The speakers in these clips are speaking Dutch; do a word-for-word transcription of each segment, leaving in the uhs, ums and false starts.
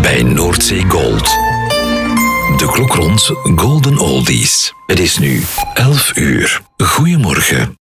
bij Noordzee Gold. De klok rond Golden Oldies. Het is nu elf uur. Goedemorgen.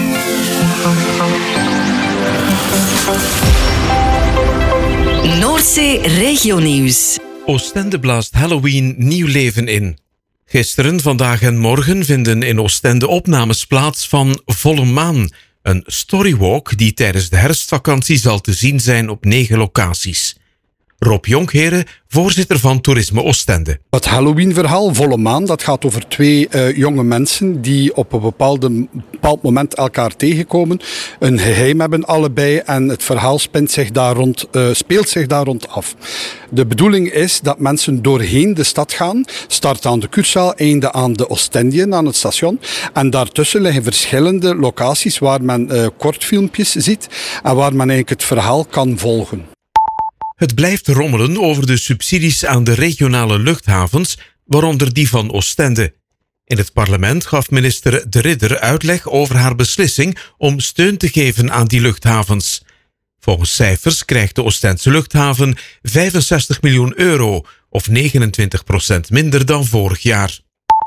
Noordzee Regionieuws. Oostende blaast Halloween nieuw leven in. Gisteren, vandaag en morgen vinden in Oostende opnames plaats van Volle Maan, een storywalk die tijdens de herfstvakantie zal te zien zijn op negen locaties. Rob Jonkheren, voorzitter van Toerisme Oostende. Het Halloween-verhaal, Volle Maan, dat gaat over twee uh, jonge mensen die op een bepaalde, bepaald moment elkaar tegenkomen, een geheim hebben allebei en het verhaal spint zich daar rond, uh, speelt zich daar rond af. De bedoeling is dat mensen doorheen de stad gaan, start aan de Kuurzaal, einde aan de Oostendien, aan het station. En daartussen liggen verschillende locaties waar men uh, kortfilmpjes ziet en waar men eigenlijk het verhaal kan volgen. Het blijft rommelen over de subsidies aan de regionale luchthavens, waaronder die van Oostende. In het parlement gaf minister De Ridder uitleg over haar beslissing om steun te geven aan die luchthavens. Volgens cijfers krijgt de Oostendse luchthaven vijfenzestig miljoen euro, of negenentwintig procent minder dan vorig jaar.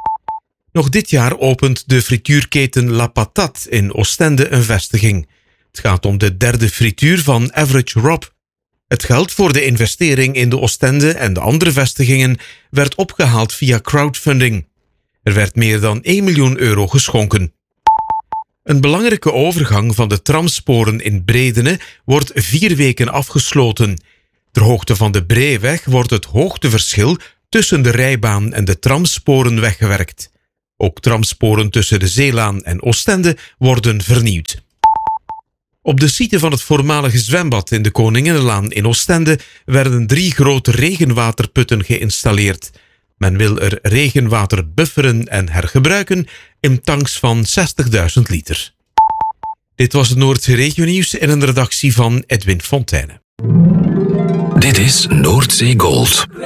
Nog dit jaar opent de frituurketen La Patate in Oostende een vestiging. Het gaat om de derde frituur van Average Rob. Het geld voor de investering in de Oostende en de andere vestigingen werd opgehaald via crowdfunding. Er werd meer dan één miljoen euro geschonken. Een belangrijke overgang van de tramsporen in Bredene wordt vier weken afgesloten. Ter hoogte van de Breeweg wordt het hoogteverschil tussen de rijbaan en de tramsporen weggewerkt. Ook tramsporen tussen de Zeelaan en Oostende worden vernieuwd. Op de site van het voormalige zwembad in de Koninginnenlaan in Oostende werden drie grote regenwaterputten geïnstalleerd. Men wil er regenwater bufferen en hergebruiken in tanks van zestigduizend liter. Dit was het Noordzee Regionieuws in een redactie van Edwin Fonteyne. Dit is Noordzee Gold.